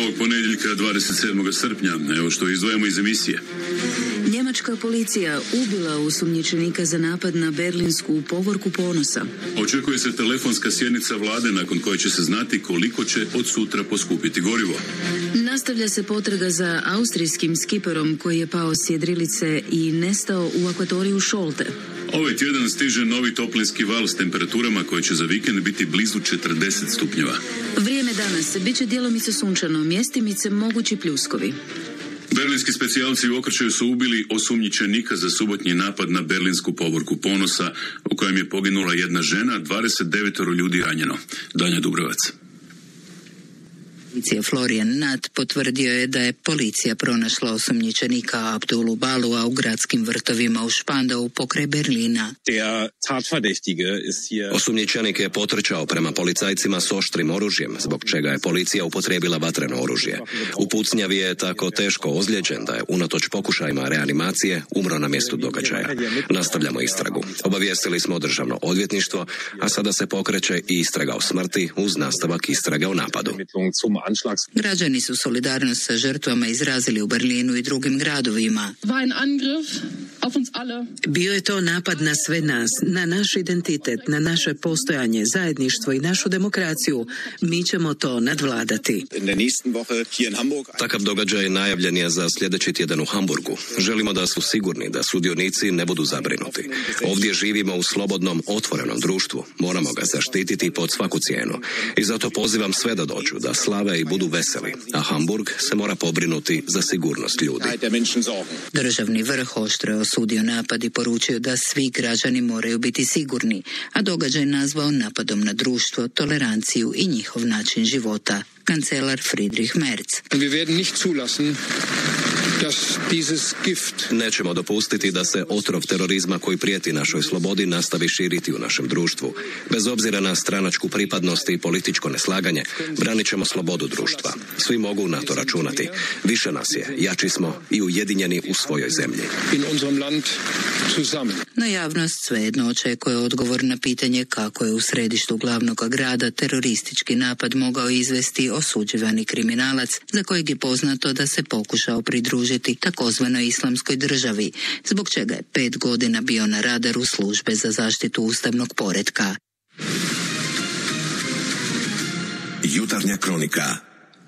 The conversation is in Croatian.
ovog ponedjeljka 27. srpnja, evo što izdvajamo iz emisije. Njemačka policija ubila osumnjičenika za napad na berlinsku povorku Ponosa. Očekuje se telefonska sjednica vlade nakon koje će se znati koliko će od sutra poskupiti gorivo. Nastavlja se potraga za austrijskim skiperom koji je pao s jedrilice i nestao u akvatoriju Šolte. Ovaj tjedan stiže novi toplinski val s temperaturama koje će za vikend biti blizu 40 stupnjeva. Vrijeme danas bit će djelomice sunčano, mjestimice mogući pljuskovi. Berlinski specijalci u okršaju su ubili osumnjičenika za subotnji napad na berlinsku povorku Ponosa, u kojem je poginula jedna žena, 29 ljudi ranjeno. Danja Dubrovac. Florian Nat potvrdio je da je policija pronašla osumnjičenika Abdulu Balua u gradskim vrtovima u Špandau pokraj Berlina. Osumnjičenik je potrčao prema policajcima s oštrim oružjem, zbog čega je policija upotrijebila vatreno oružje. U pucnjavi je tako teško ozlijeđen da je unatoč pokušajima reanimacije umro na mjestu događaja. Nastavljamo istragu. Obavijestili smo državno odvjetništvo, a sada se pokreće i istraga o smrti uz nastavak istrage o napadu. Građani su solidarnost sa žrtvama izrazili u Berlinu i drugim gradovima. Bio je to napad na sve nas, na naš identitet, na naše postojanje, zajedništvo i našu demokraciju. Mi ćemo to nadvladati. Takav događaj najavljen je za sljedeći tjedan u Hamburgu. Želimo da su sigurni, da sudionici ne budu zabrinuti. Ovdje živimo u slobodnom, otvorenom društvu. Moramo ga zaštititi pod svaku cijenu. I zato pozivam sve da dođu, da slave i budu veseli. A Hamburg se mora pobrinuti za sigurnost ljudi. Državni vrh oštro je osudio napad i poručio da svi građani moraju biti sigurni, a događaj nazvao napadom na društvo, toleranciju i njihov način života. Kancelar Friedrich Merz. Nećemo dopustiti da se otrov terorizma koji prijeti našoj slobodi nastavi širiti u našem društvu. Bez obzira na stranačku pripadnost i političko neslaganje, branit ćemo slobodu društva. Svi mogu na to računati. Više nas je, jači smo i ujedinjeni u svojoj zemlji. No javnost svejedno očekuje odgovor na pitanje kako je u središtu glavnog grada teroristički napad mogao izvesti osuđivani kriminalac za kojeg je poznato da se pokušao pridružiti takozvanoj islamskoj državi, zbog čega je 5 godina bio na radaru službe za zaštitu ustavnog poretka. Jutarnja kronika.